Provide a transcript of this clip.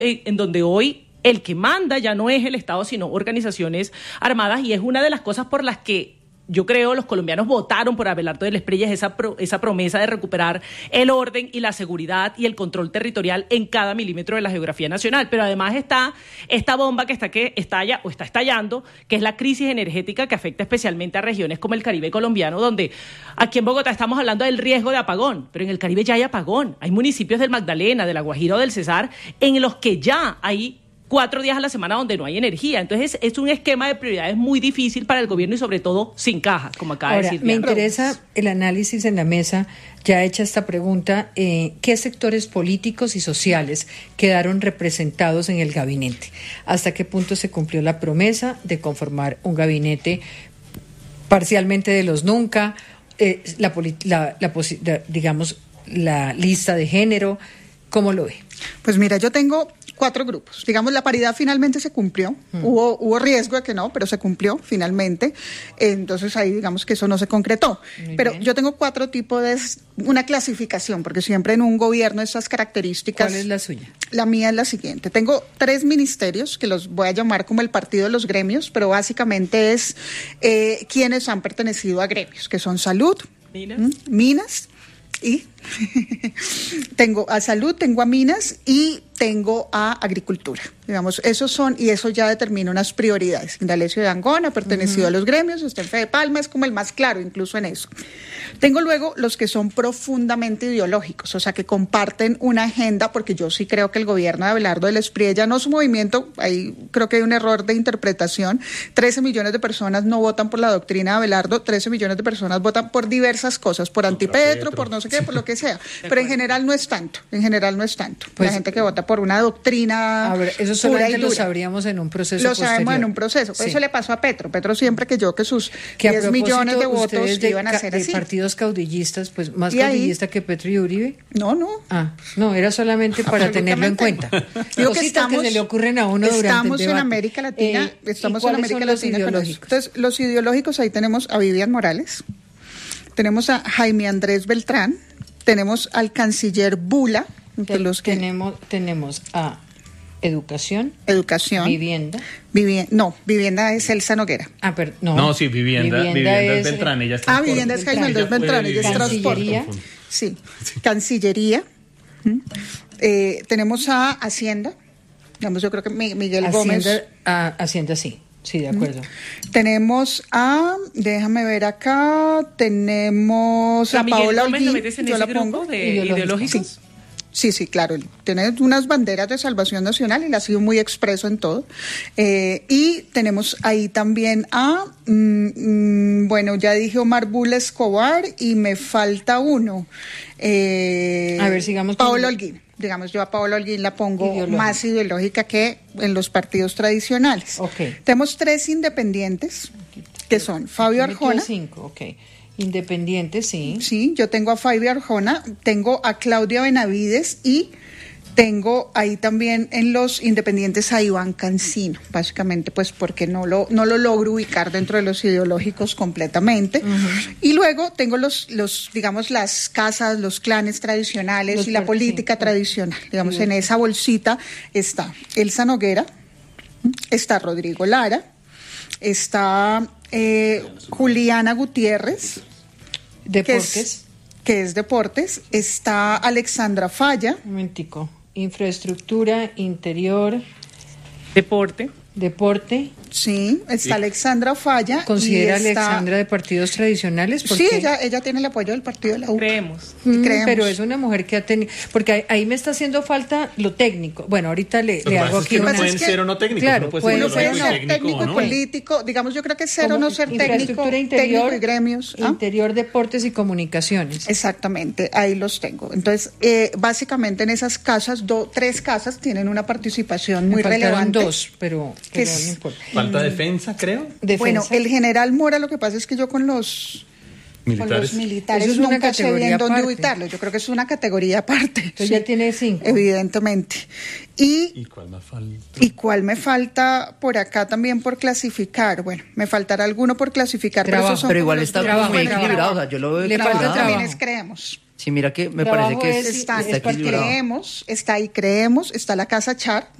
en donde hoy el que manda ya no es el Estado, sino organizaciones armadas, y es una de las cosas por las que yo creo los colombianos votaron por Abelardo del Espriella, esa promesa de recuperar el orden y la seguridad y el control territorial en cada milímetro de la geografía nacional. Pero además está esta bomba que está estallando, que es la crisis energética que afecta especialmente a regiones como el Caribe colombiano, donde aquí en Bogotá estamos hablando del riesgo de apagón, pero en el Caribe ya hay apagón. Hay municipios del Magdalena, de La Guajira o del Cesar en los que ya hay 4 días a la semana donde no hay energía. Entonces es un esquema de prioridades muy difícil para el gobierno y sobre todo sin caja, como acaba de decir. Me interesa el análisis en la mesa, ya hecha esta pregunta, ¿qué sectores políticos y sociales quedaron representados en el gabinete? ¿Hasta qué punto se cumplió la promesa de conformar un gabinete parcialmente de los nunca, digamos, la lista de género? ¿Cómo lo ve? Pues mira, yo tengo 4 grupos. Digamos, la paridad finalmente se cumplió. Hubo riesgo de que no, pero se cumplió finalmente. Entonces ahí digamos que eso no se concretó. Muy pero bien. Yo tengo 4 tipos de una clasificación, porque siempre en un gobierno estas características. ¿Cuál es la suya? La mía es la siguiente. Tengo 3 ministerios que los voy a llamar como el partido de los gremios, pero básicamente es quienes han pertenecido a gremios, que son salud, minas y tengo a salud, tengo a minas y tengo a agricultura. Digamos, esos son, y eso ya determina unas prioridades. Indalecio de Angón ha pertenecido a los gremios, está en Fede Palma, es como el más claro incluso en eso. Tengo luego los que son profundamente ideológicos, o sea, que comparten una agenda, porque yo sí creo que el gobierno de Abelardo del Espriella, no su movimiento, ahí creo que hay un error de interpretación. 13 millones de personas no votan por la doctrina de Abelardo, 13 millones de personas votan por diversas cosas, por antipetro, por no sé qué, por lo que sea. Pero en general no es tanto, Pues, la gente que vota por una doctrina. A ver, eso solamente lo sabríamos en un proceso posterior. Lo sabemos en un proceso. Sí. Eso le pasó a Petro. Petro siempre creyó que sus 10 millones de votos iban a ser así. De partidos caudillistas, pues más caudillista que Petro y Uribe. No. No, era solamente para tenerlo en cuenta. Digo que se le ocurren a uno durante el debate. Estamos en América Latina. Entonces, los ideológicos, ahí tenemos a Vivian Morales, tenemos a Jaime Andrés Beltrán, tenemos al canciller Bula. Tenemos a educación, vivienda es Elsa Noguera. Sí, vivienda es Beltrán, ella está. Vivienda es Jaime Andrés Beltrán, ella es transporte. Sí, Cancillería. Tenemos a Hacienda, digamos, yo creo que Miguel Gómez. Hacienda, sí, de acuerdo. Tenemos déjame ver acá, tenemos a Paola Holguín. Yo la pongo de ideológicos. Sí, claro. Tiene unas banderas de salvación nacional y la ha sido muy expreso en todo. Y tenemos ahí también ya dije Omar Bula Escobar y me falta uno. A ver, sigamos. Paola Holguín. Digamos, yo a Paola Holguín la pongo más ideológica que en los partidos tradicionales. Okay. Tenemos 3 independientes, que son Fabio Arjona. 5, Independiente, sí. Sí, yo tengo a Fabio Arjona, tengo a Claudia Benavides y tengo ahí también en los independientes a Iván Cancino, básicamente pues porque no lo logro ubicar dentro de los ideológicos completamente. Y luego tengo los digamos las casas, los clanes tradicionales y la política tradicional. Digamos, en esa bolsita está Elsa Noguera, está Rodrigo Lara, está Juliana Gutiérrez, Deportes, que es Deportes, está Alexandra Falla. Un momentico. Infraestructura, interior, deporte. Sí, está Alexandra Falla. ¿Considera Alexandra de partidos tradicionales? Sí, ella tiene el apoyo del partido de la U. Creemos. Pero es una mujer que ha tenido... Porque ahí me está haciendo falta lo técnico. Bueno, ahorita le hago aquí una... Pueden ser o no técnicos. Claro, puede ser técnico y político. Digamos, yo creo que ser o no ser técnico y gremios. Interior, deportes y comunicaciones. Exactamente, ahí los tengo. Entonces, básicamente en esas casas, 3 casas tienen una participación muy relevante. 2, pero no importa. Falta defensa, creo. Bueno, el general Mora, lo que pasa es que yo con los militares nunca sé bien dónde ubicarlo. Yo creo que es una categoría aparte. Entonces ya tiene 5. Evidentemente. ¿Y cuál me falta? ¿Y cuál me falta por acá también por clasificar? Bueno, me faltará alguno por clasificar. Pero igual está muy equilibrado. O sea, yo lo veo. Le falta también creemos. Sí, mira que me parece que está ahí Creemos, está la Casa Char,